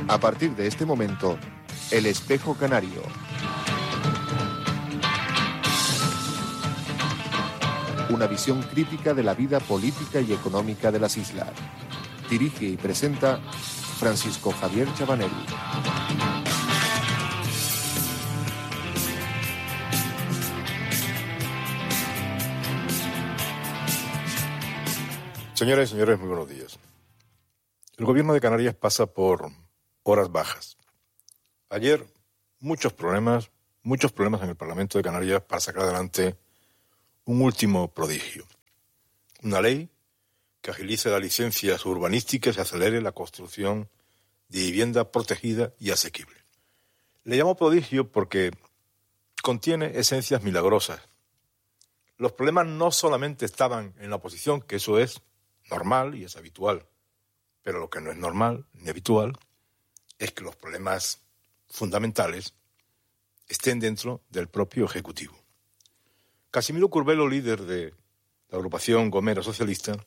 A partir de este momento, El Espejo Canario. Una visión crítica de la vida política y económica de las islas. Dirige y presenta Francisco Javier Chabanelli. Señoras y señores, muy buenos días. El gobierno de Canarias pasa por horas bajas. Ayer, muchos problemas en el Parlamento de Canarias para sacar adelante un último prodigio. Una ley que agilice las licencias urbanísticas y acelere la construcción de vivienda protegida y asequible. Le llamo prodigio porque contiene esencias milagrosas. Los problemas no solamente estaban en la oposición, que eso es normal y es habitual, pero lo que no es normal ni habitual es que los problemas fundamentales estén dentro del propio Ejecutivo. Casimiro Curbelo, líder de la agrupación Gomera Socialista,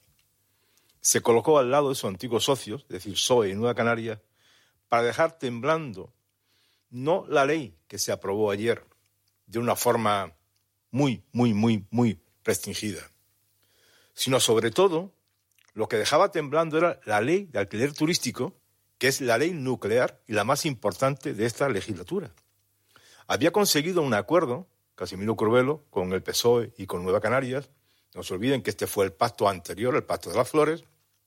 se colocó al lado de sus antiguos socios, es decir, PSOE y Nueva Canarias, para dejar temblando no la ley que se aprobó ayer de una forma muy restringida, sino sobre todo lo que dejaba temblando era la ley de alquiler turístico, que es la ley nuclear y la más importante de esta legislatura. Había conseguido un acuerdo, Casimiro Curbelo, con el PSOE y con Nueva Canarias. No se olviden que este fue el pacto anterior, el pacto de las flores,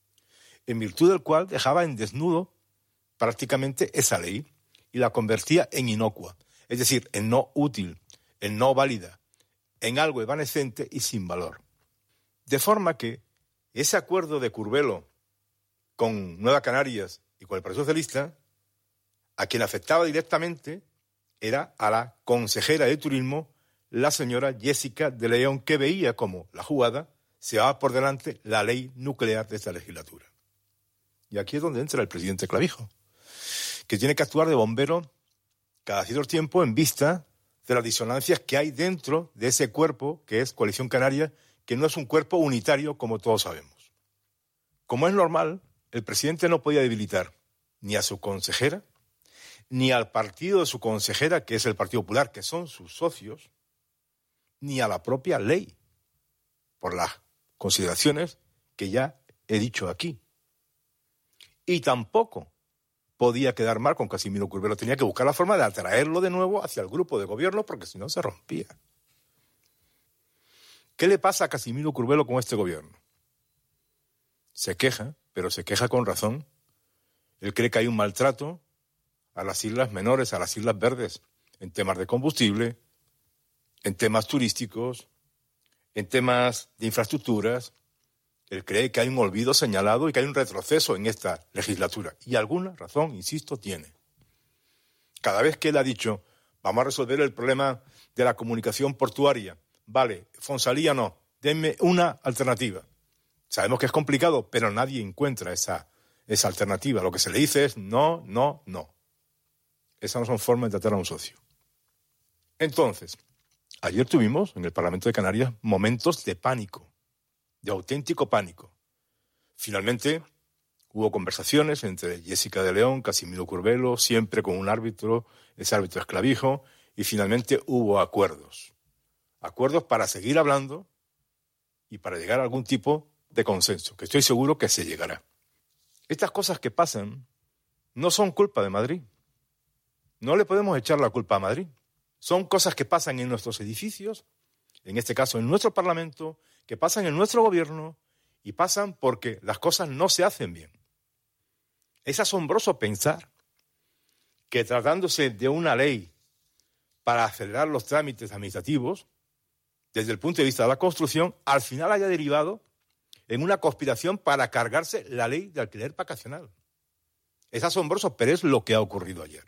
en virtud del cual dejaba en desnudo prácticamente esa ley y la convertía en inocua, es decir, en no útil, en no válida, en algo evanescente y sin valor. De forma que ese acuerdo de Curbelo con Nueva Canarias y con el Partido Socialista, a quien afectaba directamente era a la consejera de Turismo, la señora Jessica de León, que veía como la jugada se va por delante la ley nuclear de esta legislatura. Y aquí es donde entra el presidente Clavijo, que tiene que actuar de bombero cada cierto tiempo en vista de las disonancias que hay dentro de ese cuerpo que es Coalición Canaria, que no es un cuerpo unitario como todos sabemos. Como es normal, el presidente no podía debilitar ni a su consejera, ni al partido de su consejera, que es el Partido Popular, que son sus socios, ni a la propia ley, por las consideraciones que ya he dicho aquí. Y tampoco podía quedar mal con Casimiro Curbelo, tenía que buscar la forma de atraerlo de nuevo hacia el grupo de gobierno, porque si no se rompía. ¿Qué le pasa a Casimiro Curbelo con este gobierno? Se queja, pero se queja con razón. Él cree que hay un maltrato a las islas menores, a las islas verdes, en temas de combustible, en temas turísticos, en temas de infraestructuras. Él cree que hay un olvido señalado y que hay un retroceso en esta legislatura. Y alguna razón, insisto, tiene. Cada vez que él ha dicho, vamos a resolver el problema de la comunicación portuaria, vale, Fonsalía no, denme una alternativa. Sabemos que es complicado, pero nadie encuentra esa alternativa. Lo que se le dice es no. Esas no son formas de tratar a un socio. Entonces, ayer tuvimos en el Parlamento de Canarias momentos de pánico, de auténtico pánico. Finalmente, hubo conversaciones entre Jessica de León, Casimiro Curbelo, siempre con un árbitro, ese árbitro es Clavijo, y finalmente hubo acuerdos. Acuerdos para seguir hablando y para llegar a algún tipo de consenso, que estoy seguro que se llegará. Estas cosas que pasan no son culpa de Madrid. No le podemos echar la culpa a Madrid. Son cosas que pasan en nuestros edificios, en este caso en nuestro Parlamento, que pasan en nuestro gobierno y pasan porque las cosas no se hacen bien. Es asombroso pensar que tratándose de una ley para acelerar los trámites administrativos, desde el punto de vista de la construcción, al final haya derivado en una conspiración para cargarse la ley de alquiler vacacional. Es asombroso, pero es lo que ha ocurrido ayer.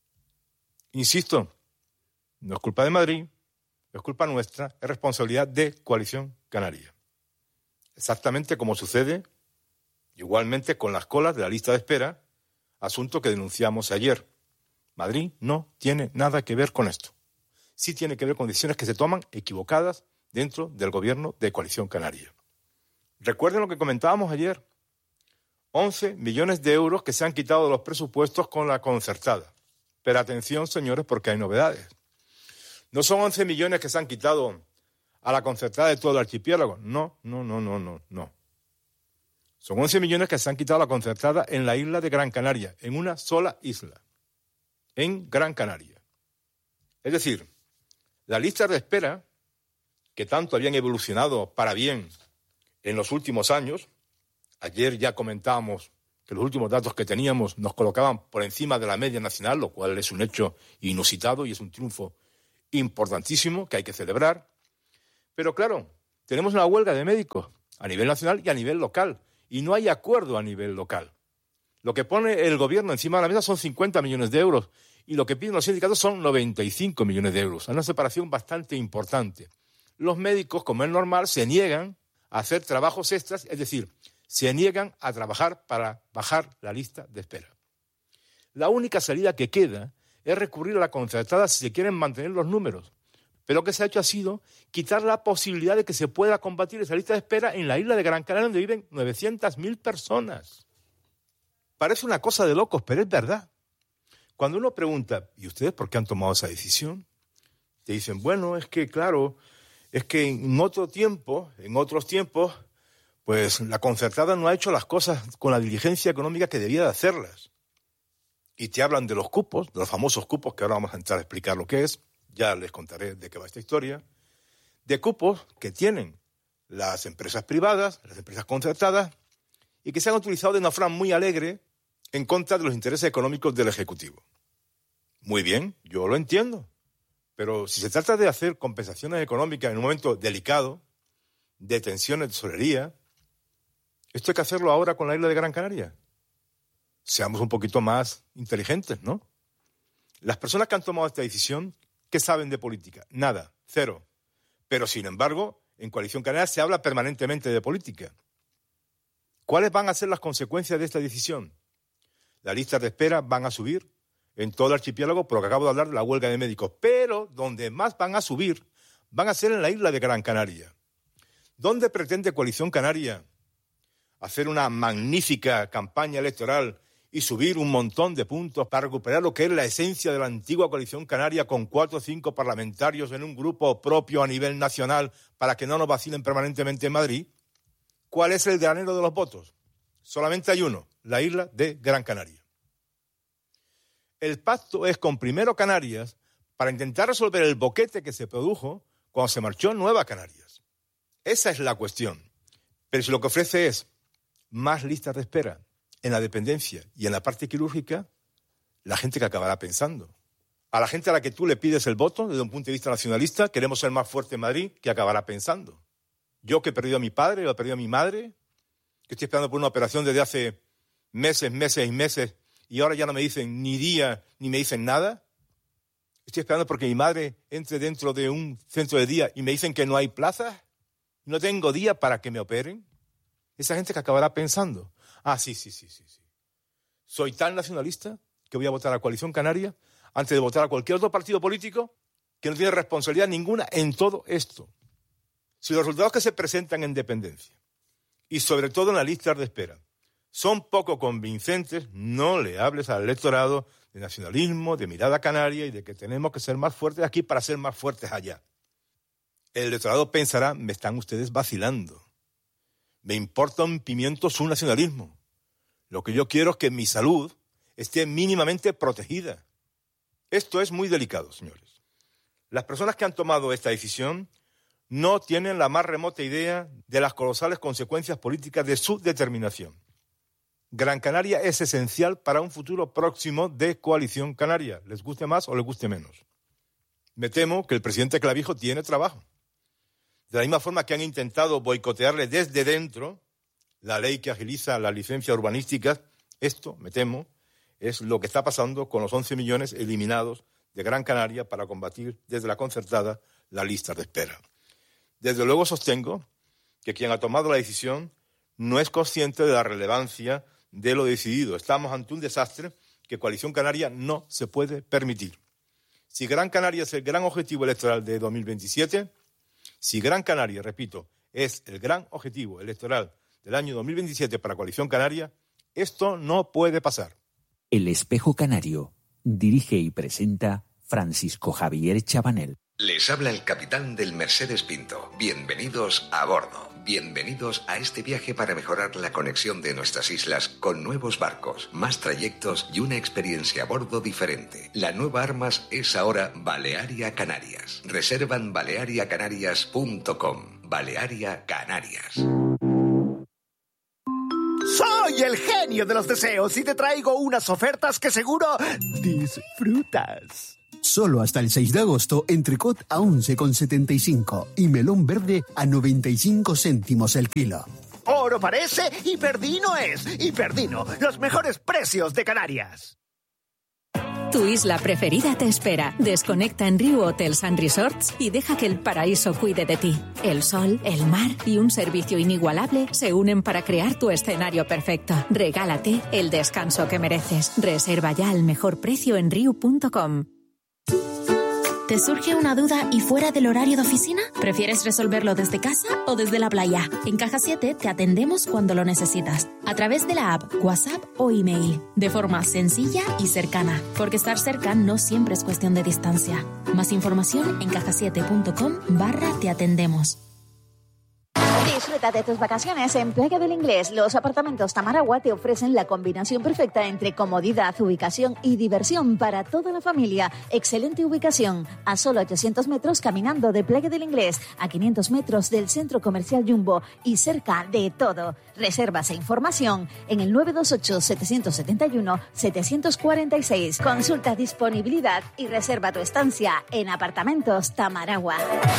Insisto, no es culpa de Madrid, no es culpa nuestra, es responsabilidad de Coalición Canaria. Exactamente como sucede igualmente con las colas de la lista de espera, asunto que denunciamos ayer. Madrid no tiene nada que ver con esto. Sí tiene que ver con decisiones que se toman equivocadas dentro del gobierno de Coalición Canaria. Recuerden lo que comentábamos ayer. 11 millones de euros que se han quitado de los presupuestos con la concertada. Pero atención, señores, porque hay novedades. No son 11 millones que se han quitado a la concertada de todo el archipiélago. No. Son 11 millones que se han quitado a la concertada en la isla de Gran Canaria, en una sola isla, en Gran Canaria. Es decir, las listas de espera, que tanto habían evolucionado para bien en los últimos años, ayer ya comentábamos que los últimos datos que teníamos nos colocaban por encima de la media nacional, lo cual es un hecho inusitado y es un triunfo importantísimo que hay que celebrar. Pero claro, tenemos una huelga de médicos a nivel nacional y a nivel local, y no hay acuerdo a nivel local. Lo que pone el gobierno encima de la mesa son 50 millones de euros y lo que piden los sindicatos son 95 millones de euros. Hay una separación bastante importante. Los médicos, como es normal, se niegan a hacer trabajos extras, es decir, se niegan a trabajar para bajar la lista de espera. La única salida que queda es recurrir a la concertada si se quieren mantener los números. Pero lo que se ha hecho ha sido quitar la posibilidad de que se pueda combatir esa lista de espera en la isla de Gran Canaria, donde viven 900.000 personas. Parece una cosa de locos, pero es verdad. Cuando uno pregunta, ¿y ustedes por qué han tomado esa decisión? Te dicen, bueno, es que claro, es que en otros tiempos, pues la concertada no ha hecho las cosas con la diligencia económica que debía de hacerlas. Y te hablan de los cupos, de los famosos cupos, que ahora vamos a entrar a explicar lo que es. Ya les contaré de qué va esta historia, de cupos que tienen las empresas privadas, las empresas concertadas, y que se han utilizado de una forma muy alegre en contra de los intereses económicos del Ejecutivo. Muy bien, yo lo entiendo, pero si se trata de hacer compensaciones económicas en un momento delicado, de tensión en tesorería, esto hay que hacerlo ahora con la isla de Gran Canaria. Seamos un poquito más inteligentes, ¿no? Las personas que han tomado esta decisión, ¿qué saben de política? Nada, cero. Pero, sin embargo, en Coalición Canaria se habla permanentemente de política. ¿Cuáles van a ser las consecuencias de esta decisión? Las listas de espera van a subir en todo el archipiélago, por lo que acabo de hablar de la huelga de médicos. Pero donde más van a subir van a ser en la isla de Gran Canaria. ¿Dónde pretende Coalición Canaria hacer una magnífica campaña electoral y subir un montón de puntos para recuperar lo que es la esencia de la antigua Coalición Canaria con 4 o 5 parlamentarios en un grupo propio a nivel nacional para que no nos vacilen permanentemente en Madrid? ¿Cuál es el granero de los votos? Solamente hay uno, la isla de Gran Canaria. El pacto es con Primero Canarias para intentar resolver el boquete que se produjo cuando se marchó Nueva Canarias. Esa es la cuestión. Pero si lo que ofrece es más listas de espera en la dependencia y en la parte quirúrgica, la gente que acabará pensando. A la gente a la que tú le pides el voto, desde un punto de vista nacionalista, queremos ser más fuertes en Madrid, que acabará pensando. Yo que he perdido a mi padre, o he perdido a mi madre, que estoy esperando por una operación desde hace meses, y ahora ya no me dicen ni día, ni me dicen nada. Estoy esperando porque mi madre entre dentro de un centro de día y me dicen que no hay plazas, no tengo día para que me operen. Esa gente que acabará pensando, sí. Soy tan nacionalista que voy a votar a Coalición Canaria antes de votar a cualquier otro partido político que no tiene responsabilidad ninguna en todo esto. Si los resultados que se presentan en dependencia y sobre todo en las listas de espera son poco convincentes, no le hables al electorado de nacionalismo, de mirada canaria y de que tenemos que ser más fuertes aquí para ser más fuertes allá. El electorado pensará, me están ustedes vacilando. Me importa un pimiento su nacionalismo. Lo que yo quiero es que mi salud esté mínimamente protegida. Esto es muy delicado, señores. Las personas que han tomado esta decisión no tienen la más remota idea de las colosales consecuencias políticas de su determinación. Gran Canaria es esencial para un futuro próximo de Coalición Canaria, les guste más o les guste menos. Me temo que el presidente Clavijo tiene trabajo. De la misma forma que han intentado boicotearle desde dentro la ley que agiliza las licencias urbanísticas, esto, me temo, es lo que está pasando con los 11 millones eliminados de Gran Canaria para combatir desde la concertada las listas de espera. Desde luego sostengo que quien ha tomado la decisión no es consciente de la relevancia de lo decidido. Estamos ante un desastre que Coalición Canaria no se puede permitir. Si Gran Canaria es el gran objetivo electoral de 2027, si Gran Canaria, repito, es el gran objetivo electoral del año 2027 para Coalición Canaria, Esto no puede pasar. El Espejo Canario. Dirige y presenta Francisco Javier Chabanel. Les habla el capitán del Mercedes Pinto. Bienvenidos a bordo. Bienvenidos a este viaje para mejorar la conexión de nuestras islas con nuevos barcos, más trayectos y una experiencia a bordo diferente. La nueva Armas es ahora Balearia Canarias. Reservan baleariacanarias.com. Balearia Canarias. Soy el genio de los deseos y te traigo unas ofertas que seguro disfrutas. Solo hasta el 6 de agosto, entrecot a 11,75 y melón verde a 95 céntimos el kilo. Oro parece y Perdino es. Y Perdino, los mejores precios de Canarias. Tu isla preferida te espera. Desconecta en Riu Hotels & Resorts y deja que el paraíso cuide de ti. El sol, el mar y un servicio inigualable se unen para crear tu escenario perfecto. Regálate el descanso que mereces. Reserva ya al mejor precio en riu.com. ¿Te surge una duda y fuera del horario de oficina? ¿Prefieres resolverlo desde casa o desde la playa? En Caja 7 te atendemos cuando lo necesitas, a través de la app, WhatsApp o email, de forma sencilla y cercana, porque estar cerca no siempre es cuestión de distancia. Más información en cajasiete.com/te atendemos. Disfruta de tus vacaciones en Playa del Inglés. Los apartamentos Tamaragua te ofrecen la combinación perfecta entre comodidad, ubicación y diversión para toda la familia. Excelente ubicación, a solo 800 metros caminando de Playa del Inglés, a 500 metros del Centro Comercial Jumbo y cerca de todo. Reservas e información en el 928-771-746. Consulta disponibilidad y reserva tu estancia en Apartamentos Tamaragua.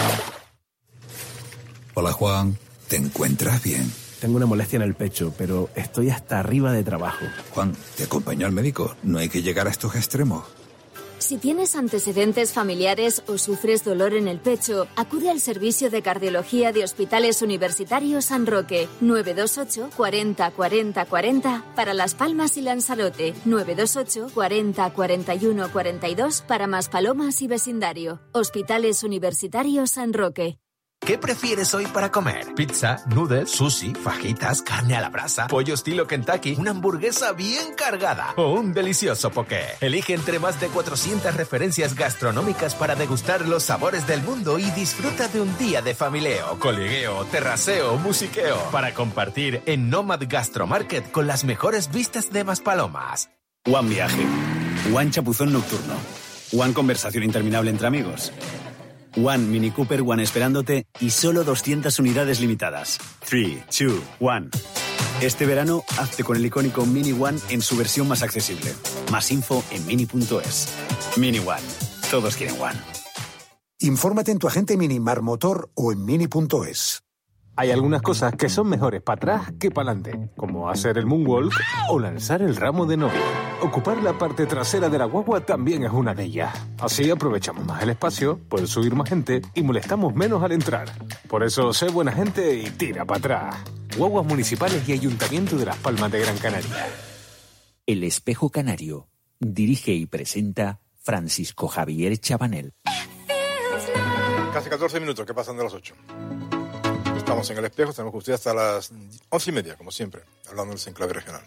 Hola Juan, ¿te encuentras bien? Tengo una molestia en el pecho, pero estoy hasta arriba de trabajo. Juan, ¿te acompaño al médico? No hay que llegar a estos extremos. Si tienes antecedentes familiares o sufres dolor en el pecho, acude al servicio de cardiología de Hospitales Universitarios San Roque. 928 40 40 40 para Las Palmas y Lanzarote. 928 40 41 42 para Maspalomas y vecindario. Hospitales Universitarios San Roque. ¿Qué prefieres hoy para comer? ¿Pizza, noodles, sushi, fajitas, carne a la brasa, pollo estilo Kentucky, una hamburguesa bien cargada o un delicioso poké? Elige entre más de 400 referencias gastronómicas para degustar los sabores del mundo y disfruta de un día de familieo, colegueo, terraceo, musiqueo para compartir en Nomad Gastromarket con las mejores vistas de Maspalomas. One Viaje, One Chapuzón Nocturno, One Conversación Interminable entre amigos, One Mini Cooper One esperándote y solo 200 unidades limitadas. 3, 2, 1. Este verano, hazte con el icónico Mini One en su versión más accesible. Más info en mini.es. Mini One. Todos quieren One. Infórmate en tu agente Mini Marmotor o en mini.es. Hay algunas cosas que son mejores para atrás que para adelante, como hacer el moonwalk o lanzar el ramo de novia. Ocupar la parte trasera de la guagua también es una de ellas. Así aprovechamos más el espacio, puede subir más gente y molestamos menos al entrar. Por eso, sé buena gente y tira para atrás. Guaguas municipales y Ayuntamiento de Las Palmas de Gran Canaria. El Espejo Canario. Dirige y presenta Francisco Javier Chabanel. Casi 14 minutos que pasan de las 8. Estamos en El Espejo, tenemos con ustedes hasta las 11:30, como siempre, hablando del enclave regional.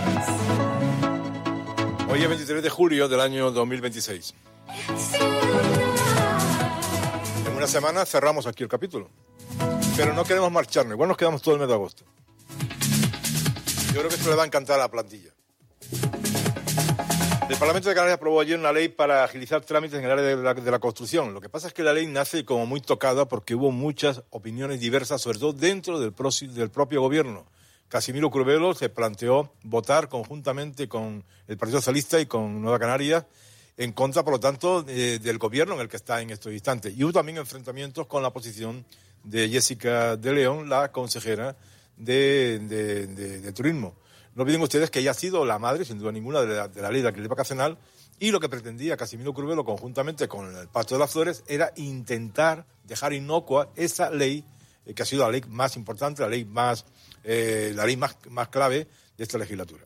Hoy es 23 de julio del año 2026. En una semana cerramos aquí el capítulo. Pero no queremos marcharnos, igual nos quedamos todo el mes de agosto. Yo creo que esto le va a encantar a la plantilla. El Parlamento de Canarias aprobó ayer una ley para agilizar trámites en el área de la construcción. Lo que pasa es que la ley nace como muy tocada porque hubo muchas opiniones diversas, sobre todo dentro del propio gobierno. Casimiro Curvelo se planteó votar conjuntamente con el Partido Socialista y con Nueva Canarias en contra, por lo tanto, del gobierno en el que está en estos instantes. Y hubo también enfrentamientos con la posición de Jessica de León, la consejera de Turismo. No olviden ustedes que ella ha sido la madre, sin duda ninguna, de la ley de alquiler vacacional, y lo que pretendía Casimiro Curvelo conjuntamente con el Pacto de las Flores era intentar dejar inocua esa ley, que ha sido la ley más importante, la ley más clave de esta legislatura.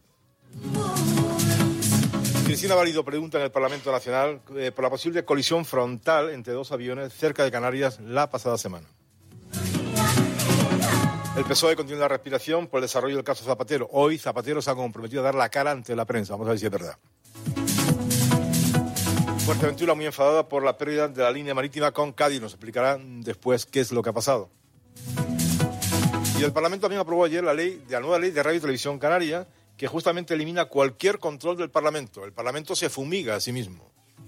Cristina Valido pregunta en el Parlamento Nacional por la posible colisión frontal entre dos aviones cerca de Canarias la pasada semana. El PSOE continúa la respiración por el desarrollo del caso Zapatero. Hoy Zapatero se ha comprometido a dar la cara ante la prensa. Vamos a ver si es verdad. Fuerteventura muy enfadada por la pérdida de la línea marítima con Cádiz. Nos explicará después qué es lo que ha pasado. Y el Parlamento también aprobó ayer la nueva ley de radio y televisión canaria, que justamente elimina cualquier control del Parlamento. El Parlamento se fumiga a sí mismo.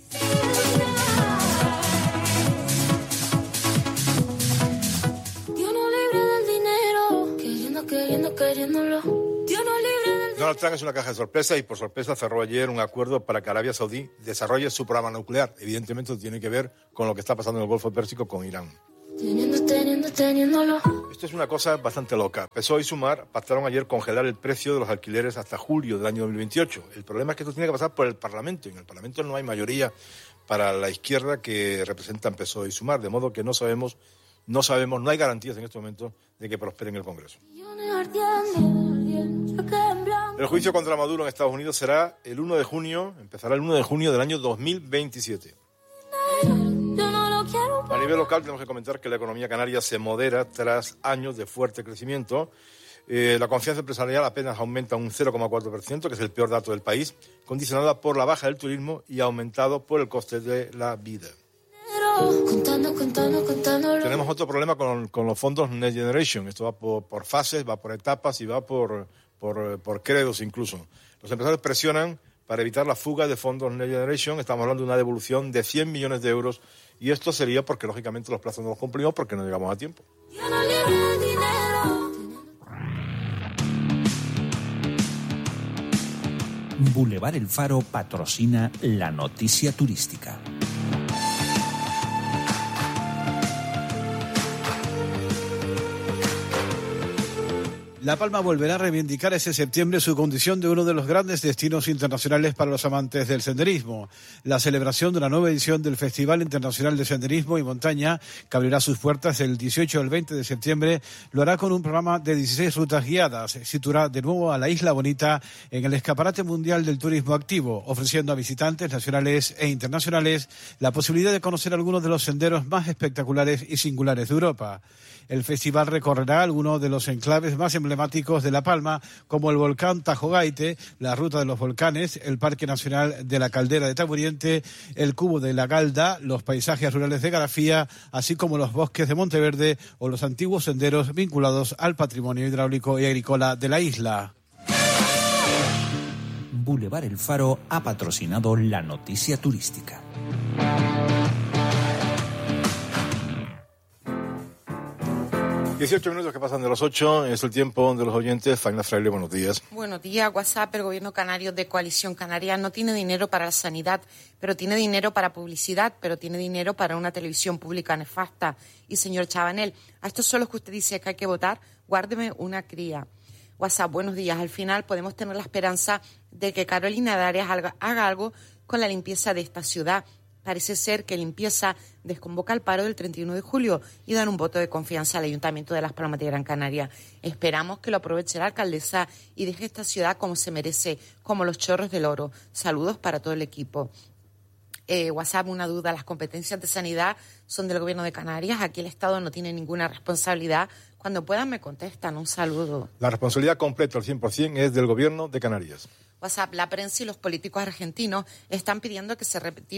Donald Trump es una caja de sorpresas y por sorpresa cerró ayer un acuerdo para que Arabia Saudí desarrolle su programa nuclear. Evidentemente tiene que ver con lo que está pasando en el Golfo Pérsico con Irán. Esto es una cosa bastante loca. PSOE y Sumar pactaron ayer congelar el precio de los alquileres hasta julio del año 2028. El problema es que esto tiene que pasar por el Parlamento. Y en el Parlamento no hay mayoría para la izquierda que representan PSOE y Sumar. De modo que no sabemos, no hay garantías en este momento de que prospere en el Congreso. El juicio contra Maduro en Estados Unidos será el 1 de junio, empezará el 1 de junio del año 2027. A nivel local tenemos que comentar que la economía canaria se modera tras años de fuerte crecimiento. La confianza empresarial apenas aumenta un 0,4%, que es el peor dato del país, condicionada por la baja del turismo y aumentado por el coste de la vida. Tenemos otro problema con los fondos Next Generation. Esto va por fases, va por etapas y va por credos incluso. Los empresarios presionan para evitar la fuga de fondos Next Generation. Estamos hablando de una devolución de 100 millones de euros y esto sería porque lógicamente los plazos no los cumplimos porque no llegamos a tiempo. Boulevard El Faro patrocina la noticia turística. La Palma volverá a reivindicar ese septiembre su condición de uno de los grandes destinos internacionales para los amantes del senderismo. La celebración de una nueva edición del Festival Internacional de Senderismo y Montaña, que abrirá sus puertas el 18 al 20 de septiembre, lo hará con un programa de 16 rutas guiadas. Situará de nuevo a la Isla Bonita en el escaparate mundial del turismo activo, ofreciendo a visitantes nacionales e internacionales la posibilidad de conocer algunos de los senderos más espectaculares y singulares de Europa. El festival recorrerá algunos de los enclaves más emblemáticos de La Palma, como el volcán Tajo Gaite, la Ruta de los Volcanes, el Parque Nacional de la Caldera de Taburiente, el Cubo de la Galda, los paisajes rurales de Garafía, así como los bosques de Monteverde o los antiguos senderos vinculados al patrimonio hidráulico y agrícola de la isla. Boulevard El Faro ha patrocinado la noticia turística. 18 minutos que pasan de las 8, es el tiempo de los oyentes. Faina Fraile, buenos días. Buenos días, WhatsApp. El gobierno canario de Coalición Canaria no tiene dinero para la sanidad, pero tiene dinero para publicidad, pero tiene dinero para una televisión pública nefasta. Y señor Chabanel, a estos son los que usted dice que hay que votar, guárdeme una cría. WhatsApp, buenos días. Al final podemos tener la esperanza de que Carolina Darias haga algo con la limpieza de esta ciudad. Parece ser que Limpieza desconvoca el paro del 31 de julio y dan un voto de confianza al Ayuntamiento de Las Palmas de Gran Canaria. Esperamos que lo aproveche la alcaldesa y deje esta ciudad como se merece, como los chorros del oro. Saludos para todo el equipo. WhatsApp, una duda. Las competencias de sanidad son del Gobierno de Canarias. Aquí el Estado no tiene ninguna responsabilidad. Cuando puedan me contestan. Un saludo. La responsabilidad completa, al 100%, es del Gobierno de Canarias. WhatsApp, la prensa y los políticos argentinos están pidiendo que se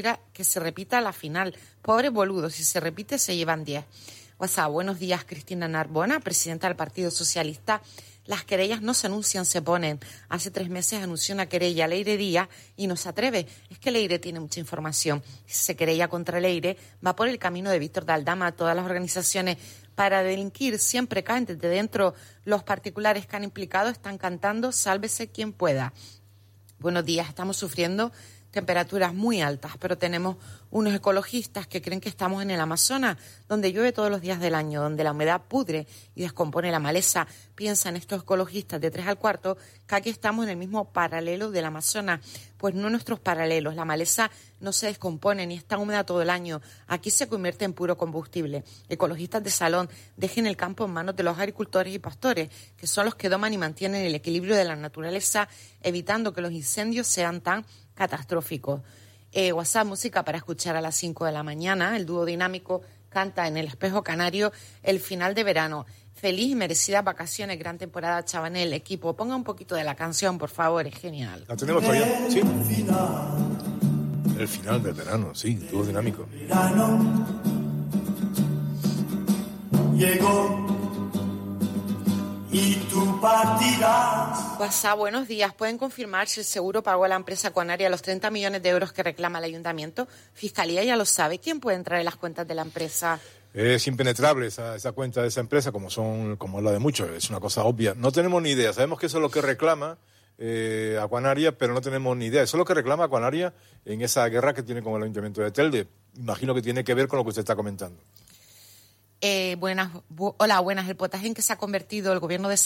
repita la final. Pobres boludos, si se repite se llevan 10. WhatsApp, buenos días, Cristina Narbona, presidenta del Partido Socialista. Las querellas no se anuncian, se ponen. Hace 3 meses anunció una querella a Leire Díaz y no se atreve. Es que Leire tiene mucha información. Si se querella contra Leire, va por el camino de Víctor de Aldama. Todas las organizaciones para delinquir siempre caen desde dentro. Los particulares que han implicado están cantando sálvese quien pueda. Buenos días, estamos sufriendo temperaturas muy altas, pero tenemos unos ecologistas que creen que estamos en el Amazonas, donde llueve todos los días del año, donde la humedad pudre y descompone la maleza. Piensan estos ecologistas de 3 al 4 que aquí estamos en el mismo paralelo del Amazonas. Pues no nuestros paralelos, la maleza no se descompone ni está húmeda todo el año. Aquí se convierte en puro combustible. Ecologistas de salón, dejen el campo en manos de los agricultores y pastores, que son los que doman y mantienen el equilibrio de la naturaleza, evitando que los incendios sean tan catastróficos. WhatsApp, música para escuchar a las 5 de la mañana. El dúo dinámico canta en el Espejo Canario El final de verano. Feliz y merecidas vacaciones, gran temporada, Chabanel, equipo. Ponga un poquito de la canción, por favor, es genial. ¿La tenemos todavía? Sí. El final del verano, sí, dúo dinámico. Llegó y tú partirás. WhatsApp, buenos días. ¿Pueden confirmar si el seguro pagó a la empresa Conaria los 30 millones de euros que reclama el ayuntamiento? Fiscalía ya lo sabe. ¿Quién puede entrar en las cuentas de la empresa? Es impenetrable esa cuenta de esa empresa, como es la de muchos, es una cosa obvia. No tenemos ni idea, sabemos que eso es lo que reclama Aquanaria, pero no tenemos ni idea. Eso es lo que reclama Aquanaria en esa guerra que tiene con el Ayuntamiento de Telde. Imagino que tiene que ver con lo que usted está comentando. Hola, buenas. El potaje en que se ha convertido el gobierno de